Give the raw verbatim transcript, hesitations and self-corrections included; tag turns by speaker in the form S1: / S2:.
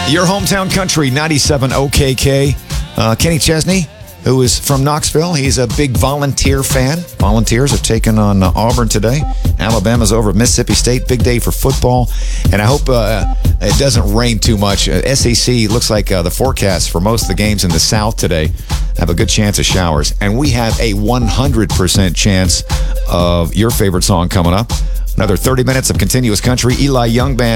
S1: Your hometown country, ninety-seven O K K. Uh, Kenny Chesney, who is from Knoxville. He's a big Volunteer fan. Volunteers are taking on uh, Auburn today. Alabama's over at Mississippi State. Big day for football. And I hope uh, it doesn't rain too much. Uh, S E C looks like uh, the forecast for most of the games in the South today have a good chance of showers. And we have a one hundred percent chance of your favorite song coming up. Another thirty minutes of continuous country. Eli Young Band.